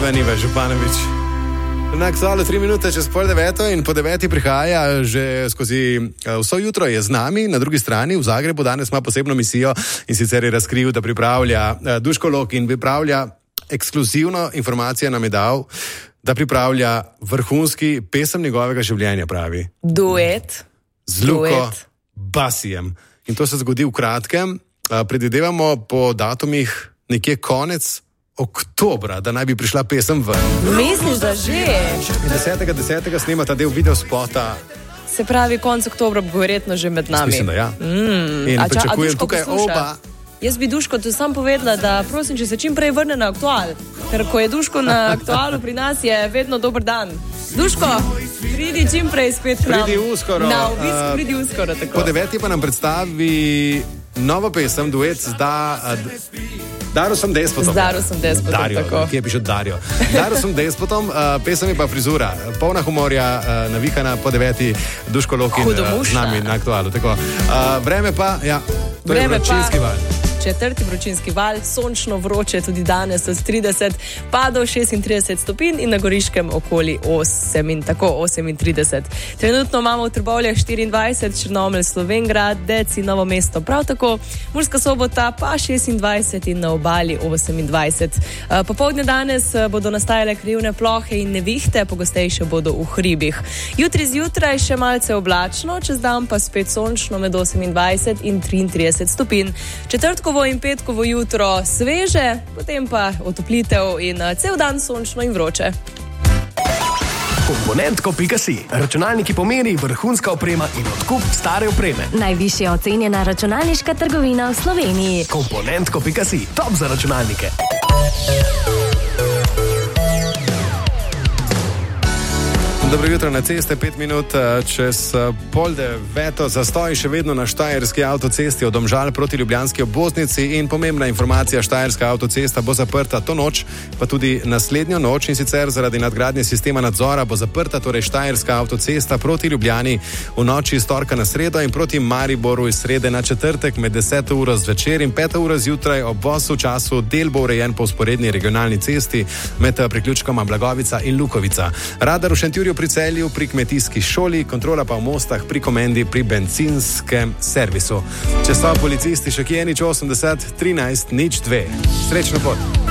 Eva Niva Županović. Na aktualu 3 minute čez pol 9 in po 9 prihaja že skozi vso jutro je z nami. Na drugi strani v Zagrebu danes ima posebno misijo in sicer je razkril, da pripravlja Duško Lok in pripravlja ekskluzivno informacijo nam je dal, da pripravlja vrhunski pesem njegovega življenja, pravi. Duet. Z Luko Basijem. In to se zgodi v kratkem. Predvidevamo po datumih nekje konec oktobra, da naj bi prišla pesem ven. Misliš, da že? In 10.10. snemata del videospota. Se pravi, konec oktobra bo verjetno že med nami. Mislim, da ja. In pričakujem tukaj oba. Jaz bi Duško tu sam povedala, da prosim, če se čim prej vrne na aktual. Ker ko je Duško na aktualu pri nas, je vedno dober dan. Duško, pridi čim prej spet k nam. Pridi uskoro. Na obisk pridi uskoro, tako. Po 9 pa nam predstavi novo pesem, duet z Darusom Despotom. Z Darusom Despotom, Dario, tako. Kje piše Dario? Darusom Despotom, pesem je pa frizura, polna humorja, navihana po 9. Duško Lok in z nami na aktualu. Tako. Vreme pa, ja, to je vročinski val. Četrti vročinski val, sončno vroče tudi danes od 30 pa do 36 stopinj in na Goriškem okoli 38. Trenutno imamo v Trbovljah 24, Črnomelj, Slovenjgrad, Deci, Novo mesto prav tako, Murska Sobota pa 26 in na obali 28. Popoldne danes bodo nastajale krivne plohe in nevihte, pogostejše bodo v hribih. Jutri zjutraj še malce oblačno, čez dan pa spet sončno med 28 in 33 stopinj. Četrtkovo in petkovo jutro sveže, potem pa otoplitev in cel dan sončno in vroče. Komponentko.si. Računalniki pomeni vrhunska oprema in odkup stare opreme. Najvišje ocenjena računalniška trgovina v Sloveniji. Komponentko.si. Top za računalnike. Dobro jutro na ceste, 5 minut čez pol 9. Zastoj še vedno na Štajerski avtocesti od Domžal proti Ljubljanski obvoznici in pomembna informacija, Štajerska avtocesta bo zaprta to noč, pa tudi naslednjo noč in sicer zaradi nadgradnje sistema nadzora bo zaprta torej Štajerska avtocesta proti Ljubljani v noči iz torka na sredo in proti Mariboru iz srede na četrtek med 10. uro zvečer in 5. uro zjutraj. Obvoz v času del bo urejen po vzporedni regionalni cesti med priključkoma Blagovica in Lukovica. Radar v Šentjurju pri Celju, pri kmetijski šoli, kontrola pa v Mostah pri Komendi pri bencinskem servisu. Če so policisti še kje, nič 80 13 02. Srečno pot.